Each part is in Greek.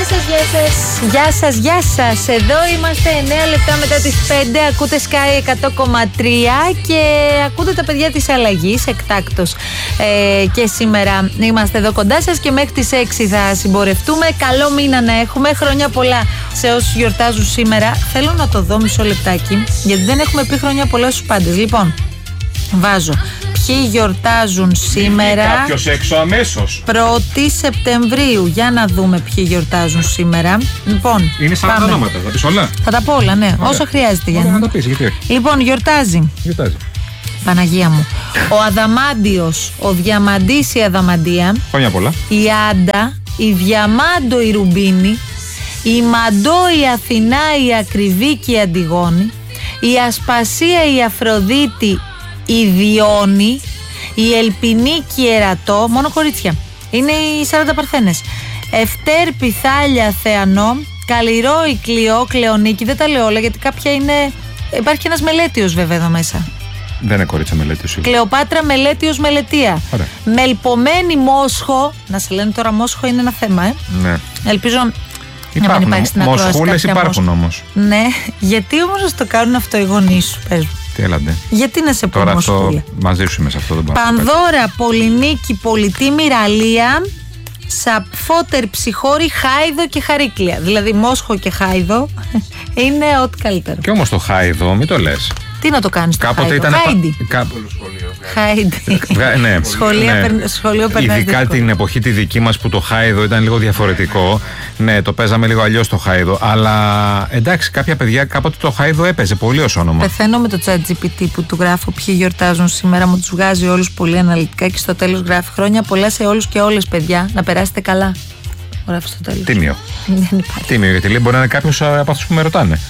Γεια σας, γεια σας. Εδώ είμαστε 9 λεπτά μετά τις 5. Ακούτε Sky 100,3 και ακούτε τα παιδιά της αλλαγής εκτάκτως. Και σήμερα είμαστε εδώ κοντά σας και μέχρι τις 6 θα συμπορευτούμε. Καλό μήνα να έχουμε. Χρόνια πολλά σε όσους γιορτάζουν σήμερα. Θέλω να το δω μισό λεπτάκι, γιατί δεν έχουμε πει χρόνια πολλά στους πάντες. Λοιπόν, βάζω ποιοι γιορτάζουν σήμερα. Κάποιος έξω αμέσως. 1η Σεπτεμβρίου. Για να δούμε ποιοι γιορτάζουν σήμερα. Λοιπόν, είναι 40 ονόματα, θα πεις όλα. Θα τα πω όλα, ναι. Ωραία. Όσο χρειάζεται, Γιάννη. Να τα πεις, γιατί όχι. Λοιπόν, γιορτάζει. Παναγία μου. Ο Αδαμάντιος, ο Διαμαντής η Αδαμαντία. Χρόνια πολλά. Η Άντα, η Διαμάντο η Ρουμπίνη. Η Μαντό η Αθηνά η Ακριβή και η Αντιγόνη. Η Ασπασία η Αφροδίτη η Διόνη. Η Ελπινίκη Ερατό. Μόνο κορίτσια. Είναι οι 40 παρθένες. Ευτέρ Πιθάλια Θεανό. Καλλιρό η Κλειό Κλεονίκη. Δεν τα λέω όλα γιατί κάποια είναι. Υπάρχει και ένας Μελέτιος βέβαια εδώ μέσα. Δεν είναι κορίτσα Μελέτιος. Κλεοπάτρα Μελέτιος Μελετία. Ωραία. Μελπομένη Μόσχο. Να σε λένε τώρα Μόσχο είναι ένα θέμα, Ναι. Ελπίζω υπάρχουν, να μην υπάρχει στην ακρόαση. Μοσχούλες υπάρχουν όμως. Ναι. Γιατί όμως να το κάνουν αυτό οι γονείς σου, πες μου. Τι έλατε. Γιατί να σε πω τώρα Μοσχούλα. αυτό μαζί σου είμαι σε αυτό, δεν πάω. Πανδώρα, Πολυνίκη, Πολιτή, Μυραλία, Σαπφότερ, Ψυχώρη, Χάιδο και Χαρίκλια. Δηλαδή Μόσχο και Χάιδο είναι ό,τι καλύτερο. Και όμως το Χάιδο, μην το λες. Τι να το κάνεις το κάποτε Χάιδο. ήταν. Χάιντι. Χάιντι. Ναι. Σχολείο περνάς ειδικά δύσκολα. την εποχή τη δική μας που το Χάιδο ήταν λίγο διαφορετικό. Ναι, το παίζαμε λίγο αλλιώς το Χάιδο. Αλλά εντάξει, κάποια παιδιά κάποτε το Χάιδο έπαιζε πολύ ως όνομα. Πεθαίνω με το ChatGPT που του γράφω ποιοι γιορτάζουν σήμερα. Μου τους βγάζει όλους πολύ αναλυτικά και στο τέλος γράφει χρόνια πολλά σε όλους και όλες, παιδιά. Να περάσετε καλά. Γράφει στο τέλος. Τίμιο. Δεν υπάρχει. Τίμιο, γιατί λέει μπορεί να είναι κάποιος από αυτούς που με ρωτάνε.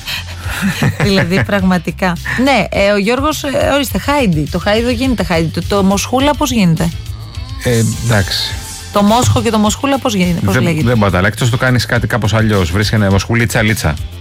Δηλαδή πραγματικά. Ναι, ο Γιώργος, ορίστε, Χάιντι. Το Χάιδο γίνεται Χάιντι. Το Μοσχούλα πώς γίνεται. Εντάξει. Το Μόσχο και το Μοσχούλα πώς γίνεται. Πώς λέγεται. Δεν μπορεί να τα αλλάξει. Το κάνεις κάτι κάπως αλλιώς. Βρίσκεται Μοσχουλίτσα λίτσα.